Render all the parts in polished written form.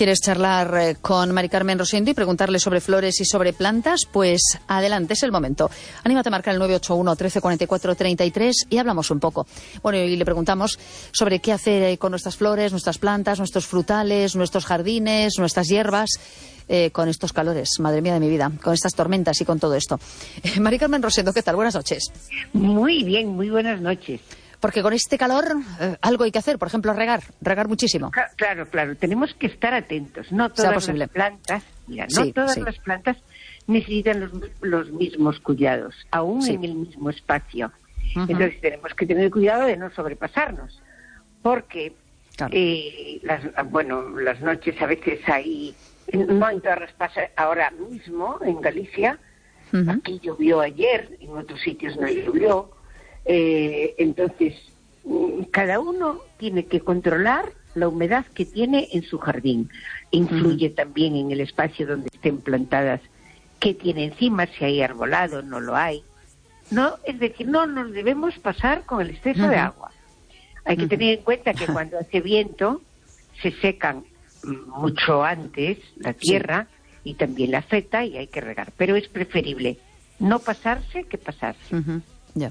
¿Quieres charlar con Mari Carmen Rosendo y preguntarle sobre flores y sobre plantas? Pues adelante, es el momento. Anímate a marcar el 981 13 44 33 y hablamos un poco. Bueno, y le preguntamos sobre qué hacer con nuestras flores, nuestras plantas, nuestros frutales, nuestros jardines, nuestras hierbas, con estos calores, madre mía de mi vida, con estas tormentas y con todo esto. Mari Carmen Rosendo, ¿qué tal? Buenas noches. Muy bien, muy buenas noches. Porque con este calor algo hay que hacer, por ejemplo, regar muchísimo. Claro, tenemos que estar atentos. No todas las plantas, las plantas necesitan los mismos cuidados, aún en el mismo espacio. Entonces tenemos que tener cuidado de no sobrepasarnos, porque las noches a veces hay, no en todas las pasa ahora mismo en Galicia, aquí llovió ayer, en otros sitios no llovió. Entonces, cada uno tiene que controlar la humedad que tiene en su jardín. Influye también en el espacio donde estén plantadas, qué tiene encima, si hay arbolado, no lo hay. No, es decir, no nos debemos pasar con el exceso de agua. Hay que tener en cuenta que cuando hace viento se secan mucho antes la tierra y también la afecta y hay que regar. Pero es preferible no pasarse que pasarse. Ya.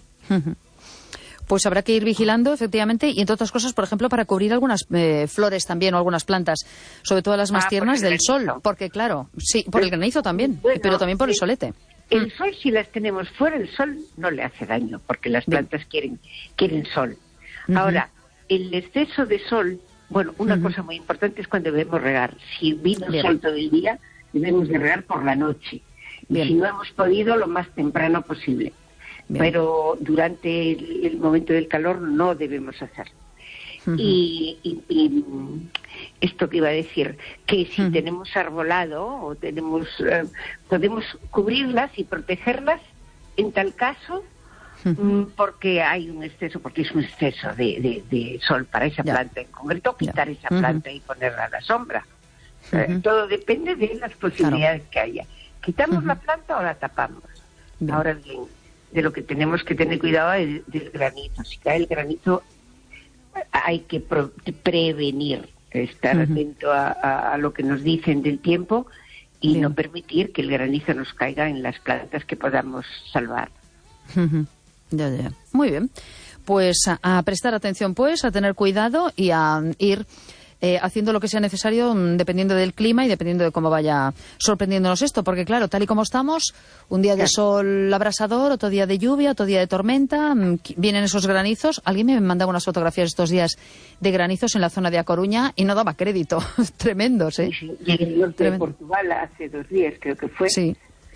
Pues habrá que ir vigilando, efectivamente, y entre otras cosas, por ejemplo, para cubrir algunas flores también o algunas plantas, sobre todo las más tiernas, del sol, porque claro, sí, por el granizo también, pero también por el solete. El sol, si las tenemos fuera, el sol no le hace daño, porque las plantas quieren sol. Ahora, el exceso de sol, bueno, una cosa muy importante es cuando debemos regar. Si vino el sol todo el día, debemos de regar por la noche. Y si no hemos podido, lo más temprano posible. Pero durante el momento del calor no debemos hacerlo. Y esto que iba a decir, que si tenemos arbolado o tenemos podemos cubrirlas y protegerlas en tal caso, porque hay un exceso, porque es un exceso de sol para esa planta en concreto, quitar esa planta y ponerla a la sombra. Todo depende de las posibilidades que haya. ¿Quitamos la planta o la tapamos? Ahora bien, de lo que tenemos que tener cuidado es del granizo. Si cae el granizo, hay que prevenir, estar atento a lo que nos dicen del tiempo y no permitir que el granizo nos caiga en las plantas que podamos salvar. Ya. Muy bien. Pues a prestar atención, pues, a tener cuidado y a ir haciendo lo que sea necesario dependiendo del clima y dependiendo de cómo vaya sorprendiéndonos esto, porque claro, tal y como estamos, un día de sol abrasador, otro día de lluvia, otro día de tormenta, vienen esos granizos. Alguien me mandaba unas fotografías estos días de granizos en la zona de A Coruña y no daba crédito. Tremendos, ¿eh? Sí. Y en el norte de Portugal hace 2 días creo que fue. Sí.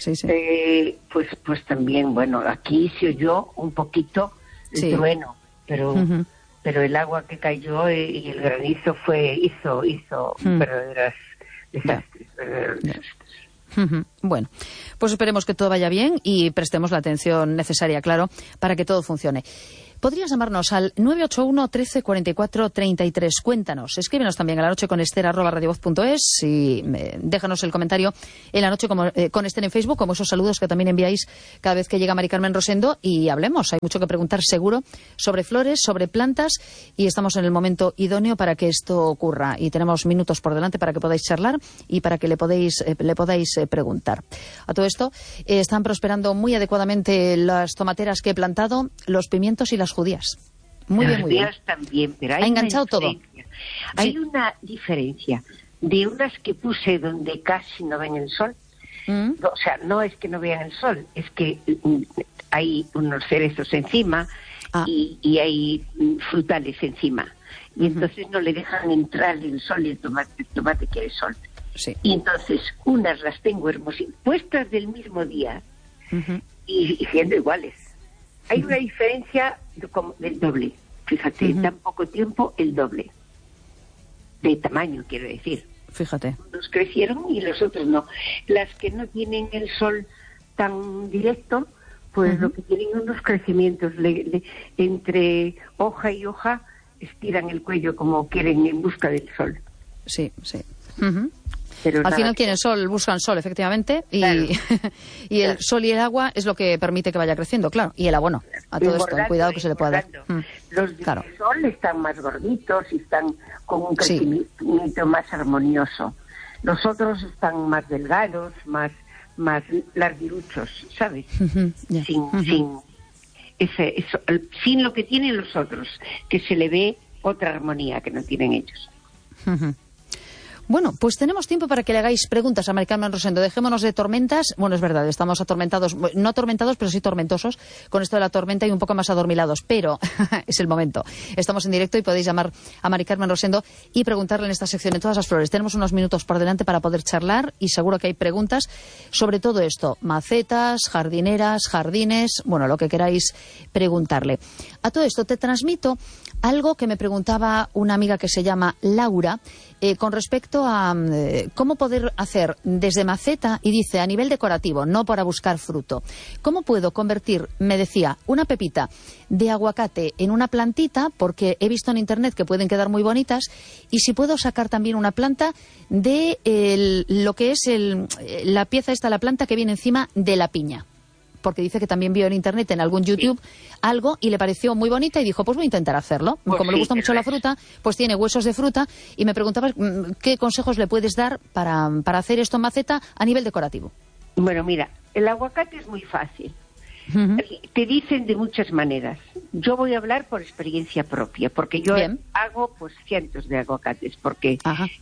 Pues también, bueno, aquí se oyó un poquito el trueno, pero el agua que cayó y el granizo hizo verdaderas desastres. Bueno, pues esperemos que todo vaya bien y prestemos la atención necesaria, claro, para que todo funcione. Podrías llamarnos al 981 13 44 33. Cuéntanos, escríbenos también a la noche con Ester@radiovoz.es y déjanos el comentario en la noche con Ester en Facebook, como esos saludos que también enviáis cada vez que llega Mari Carmen Rosendo, y hablemos. Hay mucho que preguntar seguro sobre flores, sobre plantas, y estamos en el momento idóneo para que esto ocurra. Y tenemos minutos por delante para que podáis charlar y para que le podáis preguntar. A todo esto, están prosperando muy adecuadamente las tomateras que he plantado, los pimientos y las judías. Muy bien. También, pero ha enganchado todo. Hay una diferencia de unas que puse donde casi no ven el sol. O sea, no es que no vean el sol, es que hay unos cerezos encima y hay frutales encima. Y entonces no le dejan entrar el sol y el tomate quiere sol. Sí. Y entonces unas las tengo hermosísimas, puestas del mismo día y siendo iguales. Hay una diferencia del doble. Fíjate, en tan poco tiempo el doble. De tamaño, quiero decir. Fíjate. Unos crecieron y los otros no. Las que no tienen el sol tan directo, pues lo que tienen unos crecimientos. Entre hoja y hoja estiran el cuello como quieren en busca del sol. Sí. Pero al final quieren sol, buscan sol, efectivamente, claro. y el sol y el agua es lo que permite que vaya creciendo, claro, y el abono, a todo esto, el cuidado que se le pueda dar. Los de sol están más gorditos y están con un crecimiento más armonioso. Los otros están más delgados, más larguiruchos, ¿sabes? Sin lo que tienen los otros, que se le ve otra armonía que no tienen ellos. Bueno, pues tenemos tiempo para que le hagáis preguntas a Mari Carmen Rosendo. Dejémonos de tormentas. Bueno, es verdad, estamos atormentados, no atormentados, pero sí tormentosos con esto de la tormenta y un poco más adormilados, pero es el momento. Estamos en directo y podéis llamar a Mari Carmen Rosendo y preguntarle en esta sección, en Todas las Flores. Tenemos unos minutos por delante para poder charlar y seguro que hay preguntas sobre todo esto, macetas, jardineras, jardines, bueno, lo que queráis preguntarle. A todo esto te transmito algo que me preguntaba una amiga que se llama Laura, con respecto a cómo poder hacer desde maceta, y dice, a nivel decorativo, no para buscar fruto. ¿Cómo puedo convertir, me decía, una pepita de aguacate en una plantita? Porque he visto en internet que pueden quedar muy bonitas. Y si puedo sacar también una planta de lo que es la pieza esta, la planta que viene encima de la piña. Porque dice que también vio en internet, en algún YouTube, algo y le pareció muy bonita y dijo, pues voy a intentar hacerlo. Pues como le gusta mucho la fruta, pues tiene huesos de fruta y me preguntaba qué consejos le puedes dar para hacer esto en maceta a nivel decorativo. Bueno, mira, el aguacate es muy fácil. Te dicen de muchas maneras. Yo voy a hablar por experiencia propia, porque yo hago pues cientos de aguacates, porque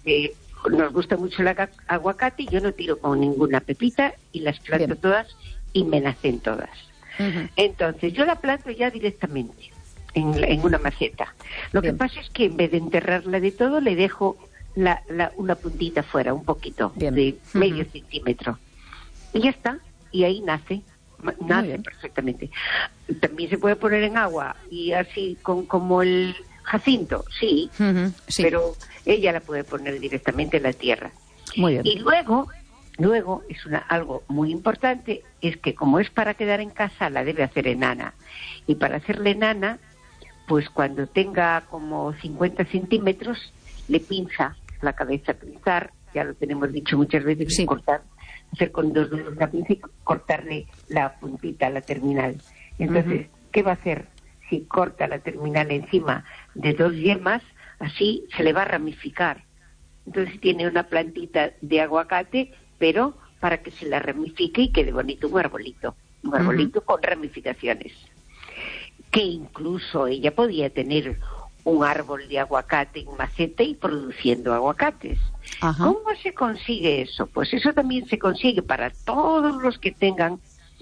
nos gusta mucho el aguacate y yo no tiro con ninguna pepita y las planto todas y me nacen todas. Entonces, yo la planto ya directamente en una maceta. Lo que pasa es que en vez de enterrarla de todo, le dejo una puntita fuera, un poquito, de medio centímetro. Y ya está, y ahí nace perfectamente. También se puede poner en agua, y así como el jacinto, sí, pero ella la puede poner directamente en la tierra. Muy bien. Y luego es algo muy importante, es que como es para quedar en casa, la debe hacer enana. Y para hacerle enana, pues cuando tenga como 50 centímetros, le pinza la cabeza. Pinzar, ya lo tenemos dicho muchas veces, cortar, hacer con dos dedos la pinza y cortarle la puntita, la terminal. Entonces, ¿qué va a hacer? Si corta la terminal encima de dos yemas, así se le va a ramificar. Entonces tiene una plantita de aguacate, pero para que se la ramifique y quede bonito un arbolito con ramificaciones. Que incluso ella podía tener un árbol de aguacate en maceta y produciendo aguacates. ¿Cómo se consigue eso? Pues eso también se consigue para todos los que tengan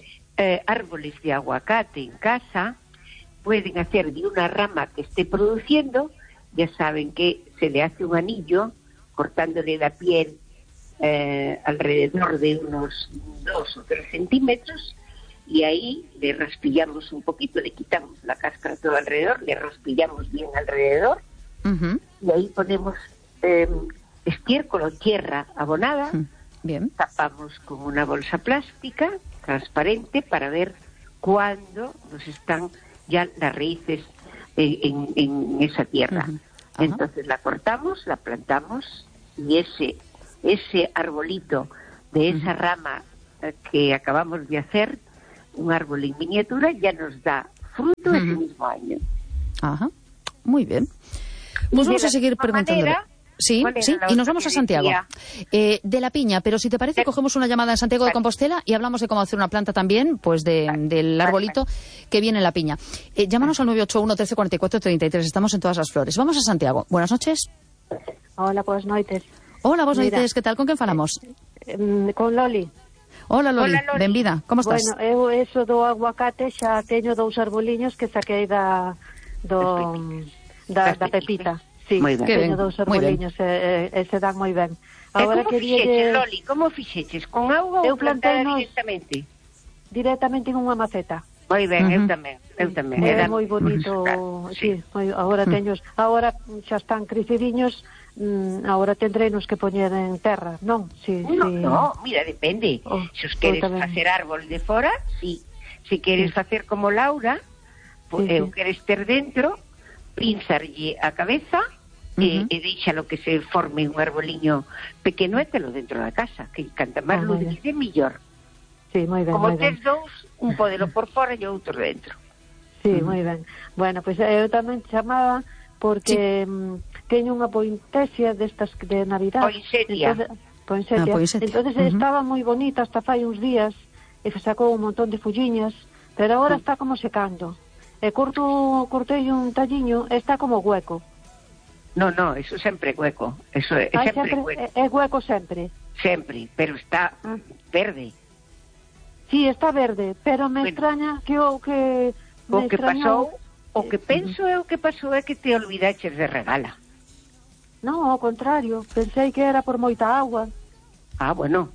árboles de aguacate en casa. Pueden hacer de una rama que esté produciendo, ya saben que se le hace un anillo cortándole la piel alrededor de unos 2 o 3 centímetros, y ahí le raspillamos un poquito, le quitamos la cáscara todo alrededor, le raspillamos bien alrededor, y ahí ponemos estiércol o tierra abonada, tapamos con una bolsa plástica transparente para ver cuándo nos están ya las raíces en esa tierra. Entonces la cortamos, la plantamos, y ese arbolito de esa rama que acabamos de hacer, un árbol en miniatura, ya nos da fruto ese mismo año. Muy bien. Pues vamos a seguir preguntándole. Sí, y nos vamos a Santiago. De la piña, pero si te parece, cogemos una llamada en Santiago de Compostela y hablamos de cómo hacer una planta también, pues del arbolito que viene en la piña. Llámanos al 981 13 44 33, estamos en Todas las Flores. Vamos a Santiago. Buenas noches. Hola, buenas noites. Hola, vos noites, que tal? Con quen falamos? Con Loli. Hola, Loli. Benvida. Como estás? Bueno, eu eso do aguacate xa teño 2 arboliños que saquei da pepita. Sí, teño 2 arboliños e se dan moi ben. Agora quería Loli, como fixeches? Con auga ou plantada directamente? Directamente en unha maceta. Moi ben, eu tamén. É moi bonito, agora teños, agora xa están crecidiños. Agora tendremos que poñer en terra, non? No, mira, depende. Se os queres facer árbol de fora, sí. Se queres facer como Laura, eu queres ter dentro, pinzarlle a cabeza e deixalo que se forme un arboliño pequeno e telo dentro da casa, que canta máis luz de millor. Sí, moi ben. Como tes dous, un podelo por fora e outro dentro. Sí, moi ben. Bueno, pois eu tamén chamaba porque teño unha pointesia destas de Navidad. Poinsettia. Entonces estaba moi bonita hasta fai uns días e sacou un montón de folliñas, pero agora está como secando. E cortei un talliño e está como hueco. No, eso sempre é hueco. Eso é sempre hueco. É hueco sempre. Sempre, pero está verde. Sí, está verde, pero me extraña que o que pasou, o que penso é o que pasou é que te olvidaches de regala. Non, ao contrario, pensei que era por moita agua. Ah, bueno.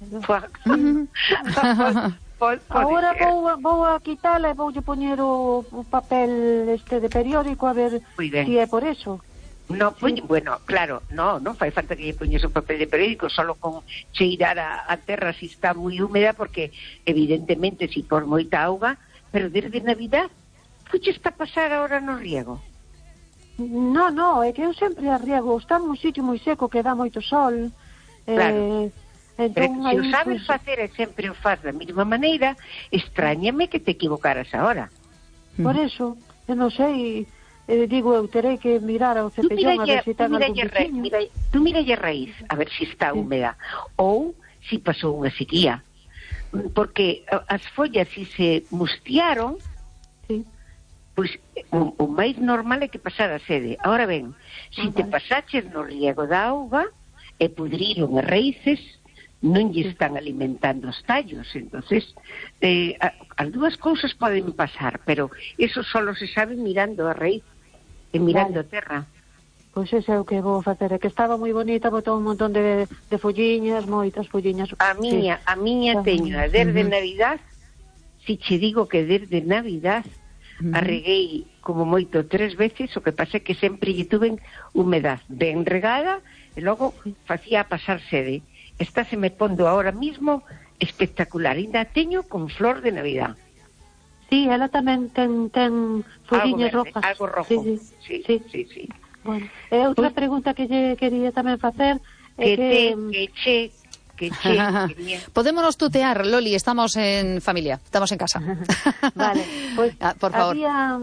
Agora vou a quitala e voulle poñer o papel de periódico a ver si é por eso. No, sí. Bueno, claro, non fai falta que lle poñes o papel de periódico, solo con cheirar a terra si está moi húmeda, porque evidentemente si por moita auga, pero desde Navidad fuches para pasar ahora no riego. No, é que eu sempre a riego, está nun sitio moi seco que dá moito sol. Claro. Entón, pero se o sabes facer e sempre o faz da mesma maneira, extrañame que te equivocaras agora. Por eso, eu non sei... digo, eu terei que mirar ao cepellón a ver se ten algún bichiño. Tú miralle a raíz, a ver se está húmeda, ou se pasou unha sequía, porque as follas se mustiaron, pois o máis normal é que pasara sede. Ahora ben, se te pasaches no riego da auga e pudriron as raíces, non lle están alimentando os tallos. Entonces as dúas cousas poden pasar, pero eso solo se sabe mirando a raíz e mirando a terra. Pois ese é o que vou facer, é que estaba moi bonita, botou un montón de folliñas, moitas folliñas. A miña teño a desde Navidad, si che digo que desde Navidad a reguei como moito 3 veces, o que pasa é que sempre lle tuven humedad ben regada e logo facía pasar sede. Esta se me pondo ahora mismo espectacular, ainda teño con flor de Navidad. Sí, ela tamén ten folliñas rojas. Algo rojo. Sí. Bueno, e outra pregunta que lle quería tamén facer é que Podémonos tutear, Loli, estamos en familia, estamos en casa. Vale, pois por favor. Había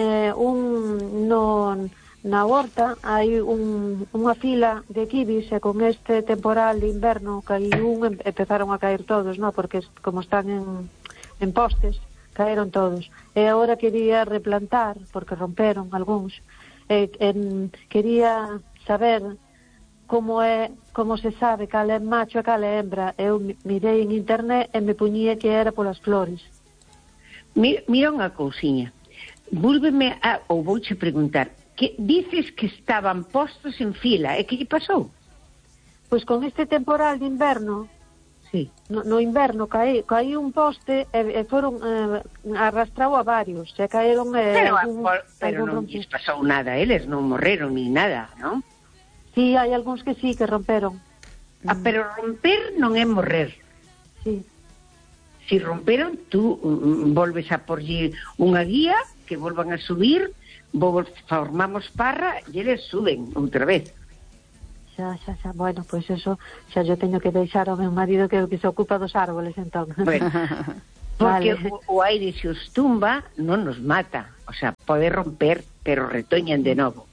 na horta hai unha fila de kibis e con este temporal de inverno empezaron a caer todos, no? Porque como están en postes, caeron todos. E agora quería replantar, porque romperon algúns. Quería saber como se sabe cal é macho e cal é hembra. Eu mirei en internet e me puñía que era polas flores. Mira unha cousiña. Vúlveme ou vouche preguntar, que dices que estaban postos en fila, e que lle pasou? Pois con este temporal de inverno, sí. No inverno caí un poste e foron arrastrado a varios, se caeron pero non lles pasou nada, eles non morreron ni nada, non? Sí, hai algúns que sí, que romperon. Pero romper non é morrer. Sí. Si romperon, tú volves a porlle unha guía que volvan a subir, formamos parra e eles suben outra vez. Xa, bueno, pois eso xa yo teño que deixar ao meu marido que se ocupa dos árboles, entón. Bueno, porque o aire se os tumba non nos mata, o sea, pode romper, pero retoñan de novo.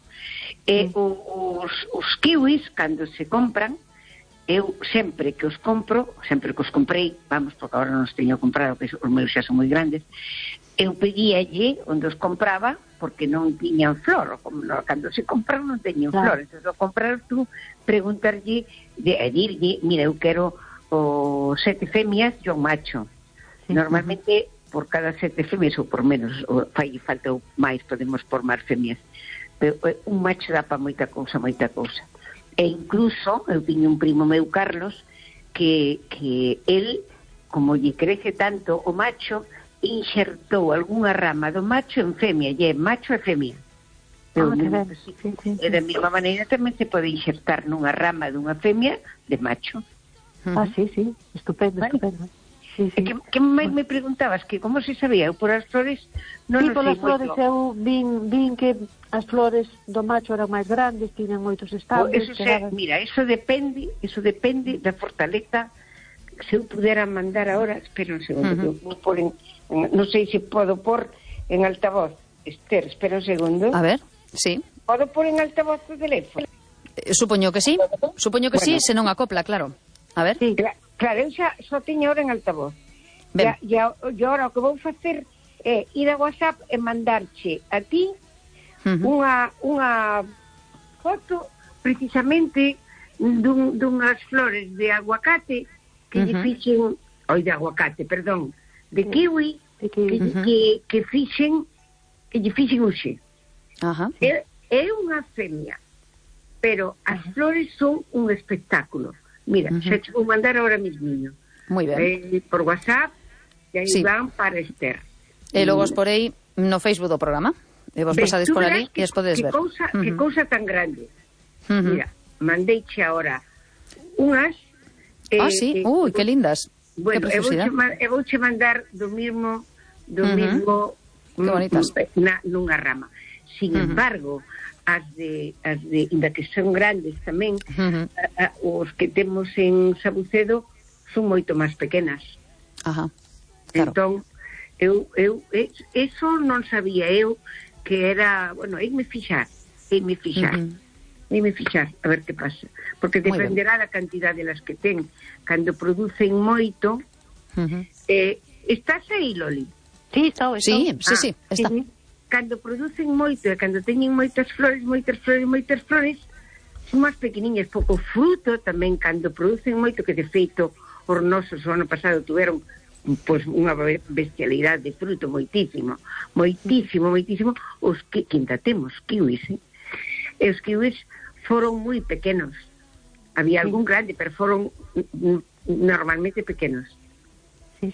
Os kiwis, cando se compran, eu sempre que os comprei, vamos, porque agora non os teño comprado, que os meus xa son moi grandes, eu pedíalle onde os compraba, porque non tiñan flor, cando se compran non teñen flor, entón ao comprar tú preguntarlle e dirlle, mira, eu quero 7 femias e un macho. Normalmente por cada 7 femias ou por menos, fai falta máis, podemos por máis femias, pero un macho dá para moita cousa. E incluso eu tiño un primo meu, Carlos, que el, como lle crece tanto o macho, inxertou algunha rama do macho en femia, e é macho e femia. E da mesma maneira tamén se pode inxertar nunha rama dunha femia de macho. Sí, estupendo. Sí. Que me preguntabas que como se sabía, eu por as flores non sei moito. Polas flores eu vin que as flores do macho eran máis grandes, tiñan moitos estambres. Mira, eso depende da fortaleza. Se eu pudera mandar ahora, espera un segundo, non sei se podo pôr en altavoz. Esther, espera un segundo. A ver, sí. Podo pôr en altavoz o teléfono? Supoño que sí, sí, se non acopla, claro. A ver. Sí, claro, eu xa só teño ahora en altavoz. E agora o que vou facer é ir a WhatsApp e mandarche a ti unha foto precisamente dunhas flores de aguacate que lle fixen, de aguacate, perdón, de kiwi, que lle fixen uxe. É unha femia, pero as flores son un espectáculo. Mira, xa te vou mandar ahora mismo. Moi ben. Por WhatsApp, e aí van para Esther. E logo os porei no Facebook do programa. E vos pasades por ali e os podedes ver. Que cousa tan grande. Mira, mandeiche ahora unhas... sí, que lindas. Bueno, eu vouche mandar do mismo que bonitas. Nunha rama. Sin embargo, as de inda que son grandes tamén, os que temos en Sabucedo son moito máis pequenas. Claro. Entón, eso non sabía eu que era, bueno, hai me fixar, a ver que pasa, porque dependerá da cantidade de las que ten. Cando producen moito, estás aí, Loli? Sí, está. Cando producen moito e cando teñen moitas flores, son máis pequeniñas, pouco fruto tamén. Cando producen moito, que de feito os nosos o ano pasado tuveron pois unha bestialidade de fruto moitísimo, os que ainda temos kiwis, e os kiwis foron moi pequenos. Había algún grande, pero foron normalmente pequenos. Sí.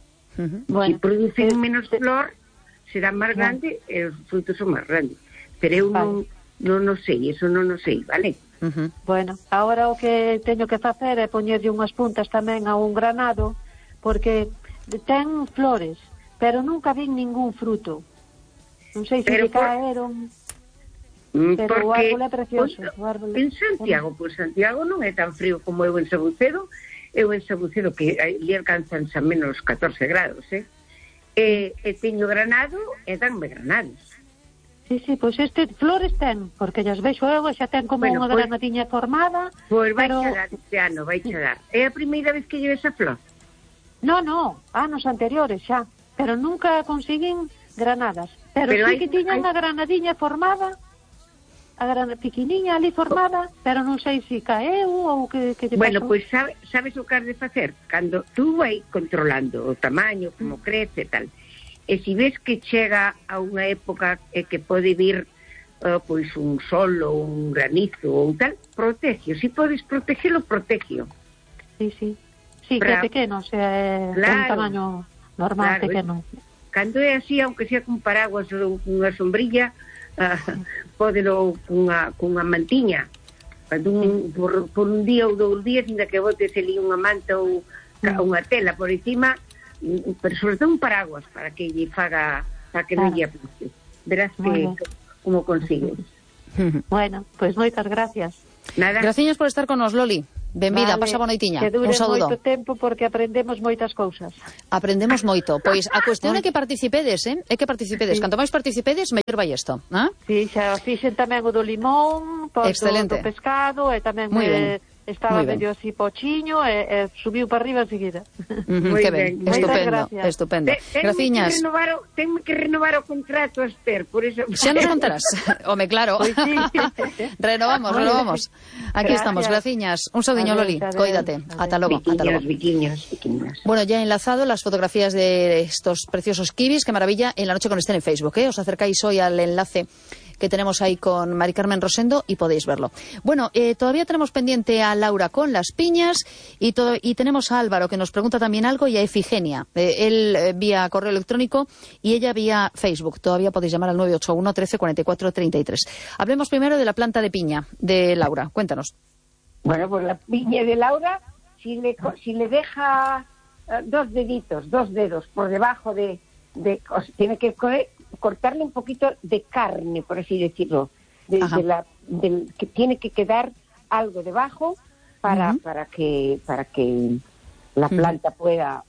Se producen menos flor, será máis grande e os frutos son máis grandes. Pero eu non sei, eso non o sei, vale? Bueno, agora o que teño que facer é poñerlle unhas puntas tamén a un granado, porque ten flores, pero nunca vin ningún fruto. Non sei se lle caeron, pero o árbol é precioso. En Santiago, Santiago non é tan frío como eu en Sabucedo. Eu en Sabucedo, que ali alcanzan a menos 14 grados, e teño granado e danme granados. Sí, pois flores ten, porque llas vexo eu, xa ten como unha granadiña formada. Pois vai chegar este ano, vai chegar. É a primeira vez que lle ves a flor? No, anos anteriores xa, pero nunca conseguín granadas. Pero sí que tiña unha granadiña formada, a pequeniña ali formada, pero non sei se caeu ou que lle pasou. Bueno, pois sabes o que has de facer? Cando tú vai controlando o tamaño, como crece e tal, e se ves que chega a unha época que pode vir pois un sol ou un granizo ou tal, protexio. Se podes protegelo, protegio. Sí, que é pequeno, o sea, un tamaño normal, pequeno. Cando é así, aunque sea con paraguas ou unha sombrilla, pódelo cunha mantiña. Por un día ou 2 días, ainda que botes ali unha manta ou unha tela por encima, pero sobre todo un paraguas para que lle faga, para que non lle aplique. Verás que como consigues. Bueno, pois moitas gracias. Nada. Graciñas por estar con nos, Loli. Benvida, pasa boa noitiña. Que dure un saúdo. Moito tempo, porque aprendemos moitas cousas. Aprendemos moito. Pois a cuestión é que participedes, é que participedes. Canto máis participedes, mellor vai isto. Sí, xa fixen tamén o do limón, do pescado, e tamén estaba medio así pochiño, e subiu para arriba enseguida. Que ben, estupendo. Graciñas. Tengo que renovar o contrato, Esther, por eso... Xa nos contarás. Home, claro. Renovamos. Aquí estamos, graciñas. Un saudiño, Loli, coídate. Ata logo. Viquiños. Bueno, ya he enlazado las fotografías de estos preciosos kiwis, qué maravilla, en La Noche con Esther en Facebook. Os acercáis hoy al enlace que tenemos ahí con Mari Carmen Rosendo y podéis verlo. Bueno, todavía tenemos pendiente a Laura con las piñas y tenemos a Álvaro que nos pregunta también algo y a Efigenia. Él vía correo electrónico y ella vía Facebook. Todavía podéis llamar al 981 13 44 33. Hablemos primero de la planta de piña de Laura. Cuéntanos. Bueno, pues la piña de Laura, si le deja 2 deditos, 2 dedos por debajo tiene que cortarle un poquito de carne, por así decirlo, que tiene que quedar algo debajo para que la planta pueda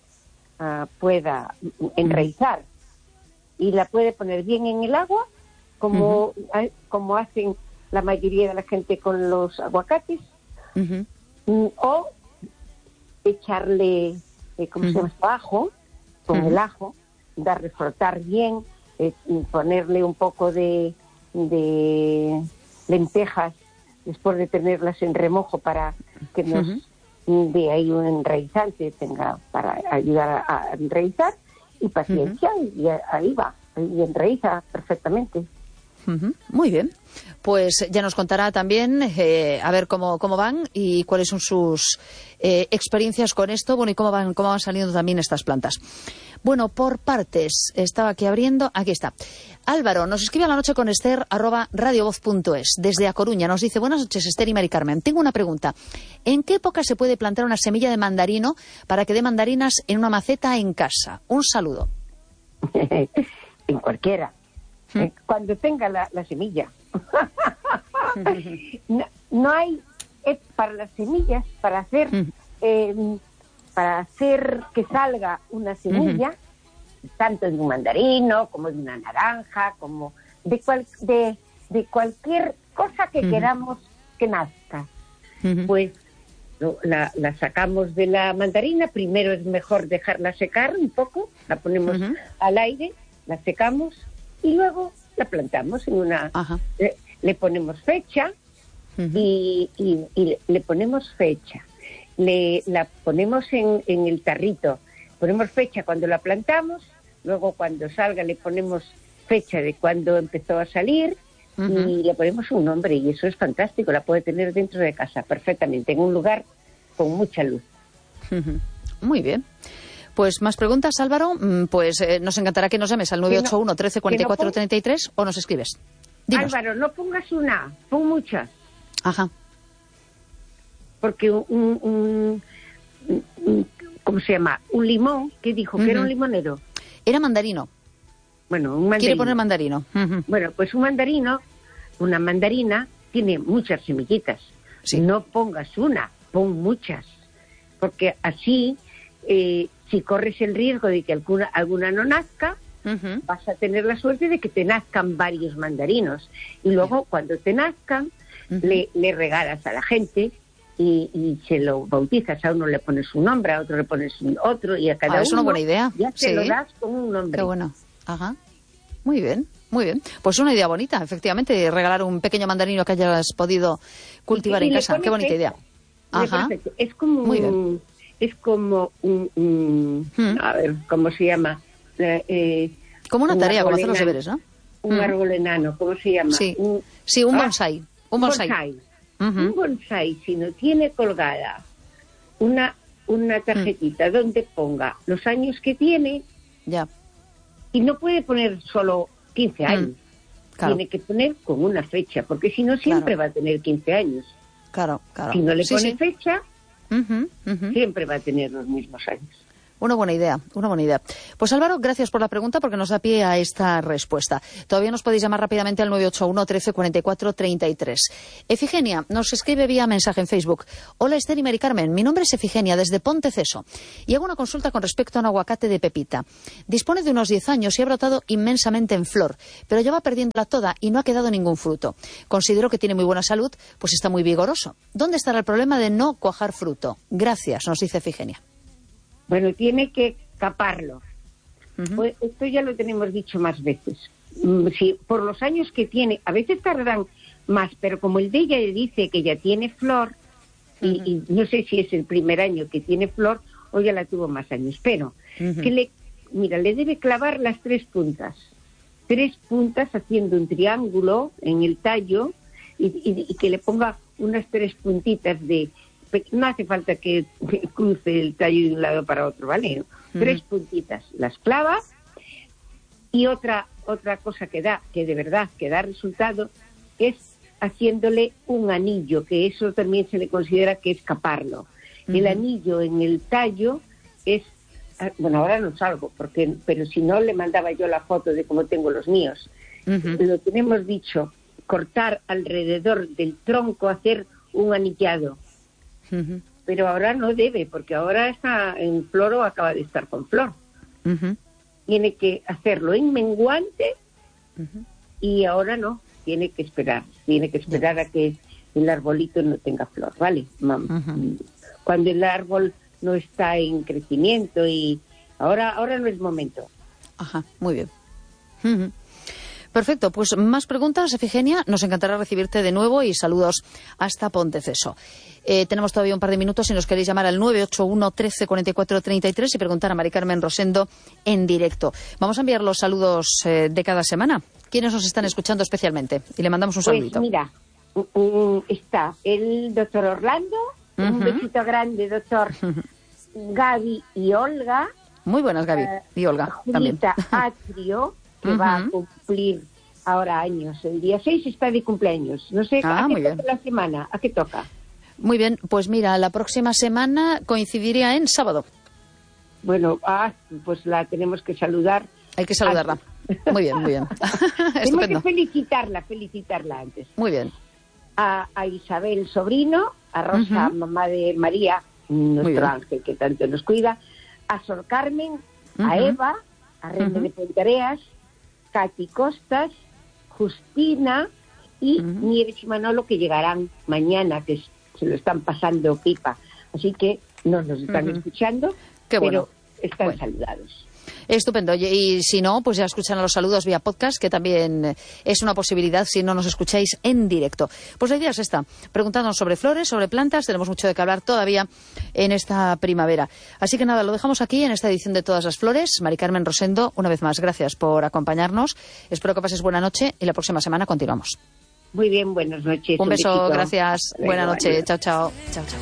enraizar, y la puede poner bien en el agua, como hacen la mayoría de la gente con los aguacates, o echarle, ¿cómo se llama? Ajo, con el ajo, refrotar bien, ponerle un poco de lentejas después de tenerlas en remojo para que nos dé ahí un enraizante, para ayudar a enraizar, y paciencia, y ahí va, y enraiza perfectamente. Muy bien, pues ya nos contará también a ver cómo van y cuáles son sus experiencias con esto, bueno, y cómo van saliendo también estas plantas. Bueno, por partes, estaba aquí abriendo, aquí está. Álvaro nos escribe a la noche con Esther @radiovoz.es desde A Coruña. Nos dice: buenas noches, Esther y Mari Carmen. Tengo una pregunta. ¿En qué época se puede plantar una semilla de mandarino para que dé mandarinas en una maceta en casa? Un saludo. En cualquiera. Cuando tenga la semilla. no hay para las semillas, para hacer que salga una semilla, tanto de un mandarino como de una naranja, como de cualquier cosa que queramos que nazca. Pues la sacamos de la mandarina. Primero es mejor dejarla secar un poco, la ponemos al aire, la secamos y luego la plantamos en una... Le ponemos fecha y le ponemos fecha. La ponemos en el tarrito, ponemos fecha cuando la plantamos, luego cuando salga le ponemos fecha de cuando empezó a salir y le ponemos un nombre, y eso es fantástico. La puede tener dentro de casa perfectamente, en un lugar con mucha luz. Muy bien. Pues más preguntas, Álvaro. Pues nos encantará que nos llames al 981 13 44 33 o nos escribes. Dinos. Álvaro, no pongas una, pon muchas. Porque ¿cómo se llama? Un limón, ¿qué dijo? ¿Que era un limonero? Era mandarino. Bueno, un mandarino. Quiere poner mandarino. Bueno, pues una mandarina tiene muchas semillitas. Sí. No pongas una, pon muchas. Porque así, si corres el riesgo de que alguna no nazca, vas a tener la suerte de que te nazcan varios mandarinos. Y luego, cuando te nazcan, le regalas a la gente y se lo bautizas. A uno le pones un nombre, a otro le pones otro, y a cada uno... Es una buena idea. Ya se lo das con un nombre. Qué bueno. Muy bien, muy bien. Pues una idea bonita, efectivamente, regalar un pequeño mandarino que hayas podido cultivar en casa. Qué bonita idea. Es como muy bien. Es como a ver, ¿cómo se llama? Como una tarea, como hacer los deberes, ¿no? Un árbol enano, ¿cómo se llama? Sí, un bonsai. Un bonsai. Un bonsai, si no tiene colgada una tarjetita donde ponga los años que tiene, y no puede poner solo 15 años, tiene que poner con una fecha, porque si no siempre va a tener 15 años. Claro. Si no le pone fecha, siempre va a tener los mismos años. Una buena idea. Pues Álvaro, gracias por la pregunta, porque nos da pie a esta respuesta. Todavía nos podéis llamar rápidamente al 981 13 44 33. Efigenia nos escribe vía mensaje en Facebook. Hola Esther y Mari Carmen, mi nombre es Efigenia desde Ponteceso y hago una consulta con respecto a un aguacate de pepita. Dispone de unos 10 años y ha brotado inmensamente en flor, pero ya va perdiéndola toda y no ha quedado ningún fruto. Considero que tiene muy buena salud, pues está muy vigoroso. ¿Dónde estará el problema de no cuajar fruto? Gracias, nos dice Efigenia. Bueno, tiene que caparlo. Pues esto ya lo tenemos dicho más veces. Si por los años que tiene, a veces tardan más, pero como el de ella dice que ya tiene flor, y no sé si es el primer año que tiene flor o ya la tuvo más años, pero que le debe clavar las 3 puntas. 3 puntas haciendo un triángulo en el tallo y que le ponga unas 3 puntitas de... No hace falta que cruce el tallo de un lado para otro, ¿vale? 3 puntitas, las clava. Y otra cosa que de verdad da resultado es haciéndole un anillo, que eso también se le considera que es caparlo. El anillo en el tallo es bueno, ahora no salgo, pero si no le mandaba yo la foto de cómo tengo los míos. Lo tenemos dicho, cortar alrededor del tronco, hacer un anillado. Pero ahora no debe, porque ahora está en flor o acaba de estar con flor. Tiene que hacerlo en menguante y ahora no, tiene que esperar a que el arbolito no tenga flor, ¿vale? Cuando el árbol no está en crecimiento y ahora no es momento. Ajá, muy bien. Perfecto, pues más preguntas, Efigenia. Nos encantará recibirte de nuevo y saludos hasta Ponteceso. Tenemos todavía un par de minutos si nos queréis llamar al 981 13 44 33 y preguntar a Mari Carmen Rosendo en directo. Vamos a enviar los saludos de cada semana. ¿Quiénes nos están escuchando especialmente? Y le mandamos un saludito. Pues mira, está el doctor Orlando, un besito grande, doctor Gaby y Olga. Muy buenas, Gaby y Olga. Julita Atrio, que va a cumplir ahora años. El día 6 está de cumpleaños. No sé, ¿a qué toca la semana? ¿A qué toca? Muy bien, pues mira, la próxima semana coincidiría en sábado. Bueno, pues la tenemos que saludar. Hay que saludarla. Muy bien, muy bien. Tenemos que felicitarla antes. Muy bien. A Isabel Sobrino, a Rosa, mamá de María, nuestro ángel que tanto nos cuida, a Sor Carmen, a Eva, a Reina de Pontareas, Katy Costas, Justina y Nieves y Manolo, que llegarán mañana, que se lo están pasando pipa. Así que no nos están escuchando, pero están saludados. Estupendo. Y si no, pues ya escuchan los saludos vía podcast, que también es una posibilidad si no nos escucháis en directo. Pues la idea es esta, preguntándonos sobre flores, sobre plantas. Tenemos mucho de qué hablar todavía en esta primavera. Así que nada, lo dejamos aquí en esta edición de Todas las Flores. Mari Carmen Rosendo, una vez más, gracias por acompañarnos. Espero que pases buena noche y la próxima semana continuamos. Muy bien, buenas noches. Un beso, gracias. Buena noche. Chao, chao. Chao, chao.